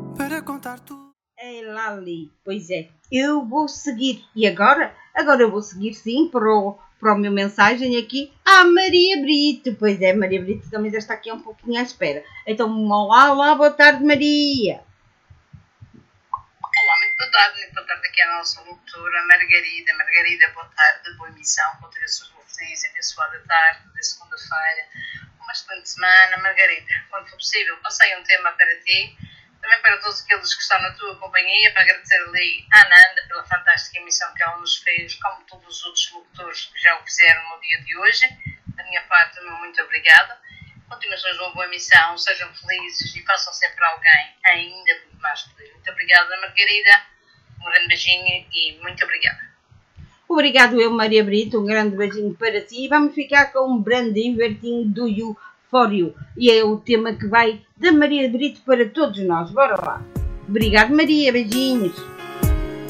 para contar tudo. Ei, Lali, pois é, eu vou seguir. E agora? Agora eu vou seguir sim para o meu mensagem aqui à Maria Brito. Pois é, Maria Brito também já está aqui um pouquinho à espera. Então, olá, boa tarde, Maria. Olá, muito boa tarde aqui à nossa locutora Margarida. Margarida, boa tarde, boa emissão, vou ter a sua feliz e abençoada tarde de segunda-feira, uma excelente semana. Margarida, quando for possível, passei um tema para ti, também para todos aqueles que estão na tua companhia, para agradecer ali à Ananda pela fantástica emissão que ela nos fez, como todos os outros locutores que já o fizeram no dia de hoje. Da minha parte, muito obrigada. Continuações de uma boa emissão, sejam felizes e façam sempre alguém ainda muito mais feliz. Muito obrigada, Margarida. Um grande beijinho e muito obrigada. Obrigado eu, Maria Brito. Um grande beijinho para si. E vamos ficar com um branding vertinho do You for You. E é o tema que vai da Maria Brito para todos nós. Bora lá. Obrigado, Maria. Beijinhos.